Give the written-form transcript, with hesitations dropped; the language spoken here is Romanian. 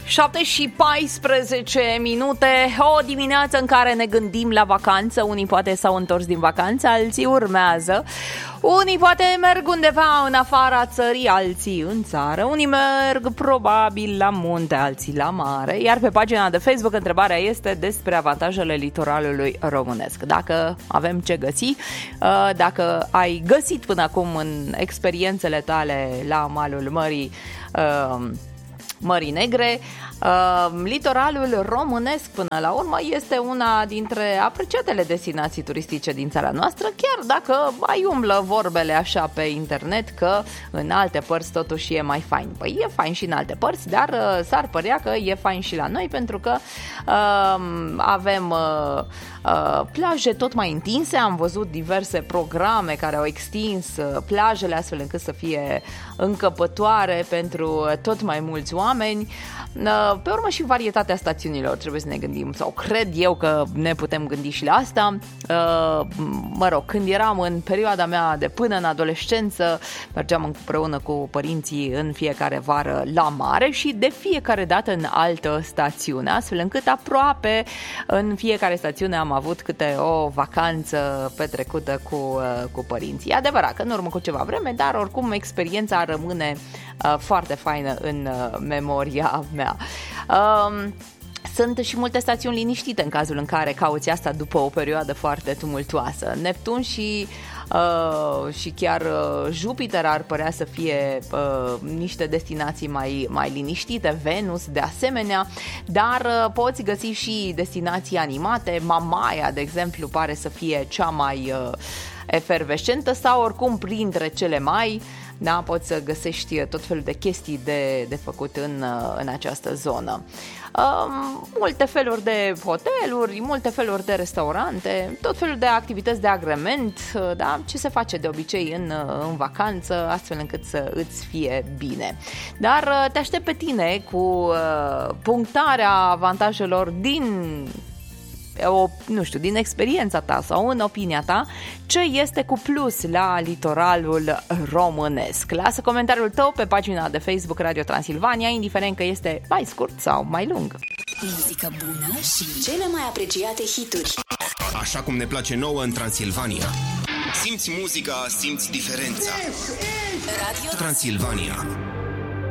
7 și 14 minute, o dimineață în care ne gândim la vacanță. Unii poate s-au întors din vacanță, alții urmează. Unii poate merg undeva în afara țării, alții în țară. Unii merg probabil la munte, alții la mare. Iar pe pagina de Facebook întrebarea este despre avantajele litoralului românesc. Dacă avem ce găsi, dacă ai găsit până acum în experiențele tale la malul Mării Negre, litoralul românesc până la urmă este una dintre apreciatele destinații turistice din țara noastră, chiar dacă mai umblă vorbele așa pe internet că în alte părți totuși e mai fain. Păi e fain și în alte părți, dar s-ar părea că e fain și la noi, pentru că avem plaje tot mai întinse. Am văzut diverse programe care au extins plajele astfel încât să fie încăpătoare pentru tot mai mulți oameni. Pe urmă și varietatea stațiunilor trebuie să ne gândim, sau cred eu că ne putem gândi și la asta. Mă rog, când eram în perioada mea de până în adolescență, mergeam împreună cu părinții în fiecare vară la mare și de fiecare dată în altă stațiune, astfel încât aproape în fiecare stațiune am avut câte o vacanță petrecută cu părinții. E adevărat că în urmă cu ceva vreme, dar oricum experiența rămâne foarte faină în memoria mea. Sunt și multe stațiuni liniștite în cazul în care cauți asta după o perioadă foarte tumultuoasă. Neptun și chiar Jupiter ar părea să fie niște destinații mai liniștite, Venus de asemenea, dar poți găsi și destinații animate. Mamaia, de exemplu, pare să fie cea mai efervescentă sau oricum printre cele mai. Da, poți să găsești tot felul de chestii de făcut în această zonă. Multe feluri de hoteluri, multe feluri de restaurante, tot felul de activități de agrement, da? Ce se face de obicei în vacanță, astfel încât să îți fie bine. Dar te aștept pe tine cu punctarea avantajelor din experiența ta sau în opinia ta, ce este cu plus la litoralul românesc. Lasă comentariul tău pe pagina de Facebook Radio Transilvania, indiferent că este mai scurt sau mai lung. Muzică bună și cele mai apreciate hituri. Așa cum ne place nouă în Transilvania. Simți muzica, simți diferența. Radio Transilvania.